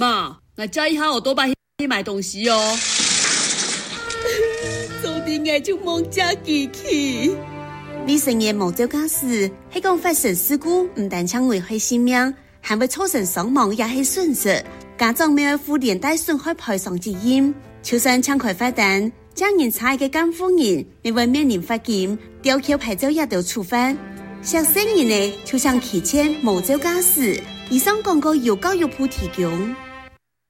妈，我叫一下我多爸去买东西哦。 早点我就忙家己去。未成年无照驾驶，係講發生事故唔但將危害性命，還會造成傷亡也係損失。家長沒有負連帶損害賠償責任，就算搶開罰單，將人差嘅監護人，未會面臨罰金、吊扣牌照也都處罰。想識人呢，就像提前無照駕駛。以上廣告由教育部提供。